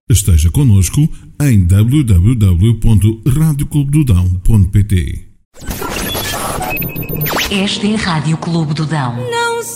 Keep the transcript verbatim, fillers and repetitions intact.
Esteja connosco em w w w ponto rádio clube do dão ponto p t. Esta é a Rádio Clube do Dão.